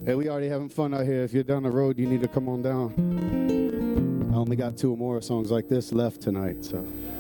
Hey, we already having fun out here. If you're down the road, you need to come on down. I only got 2 more songs like this left tonight, so.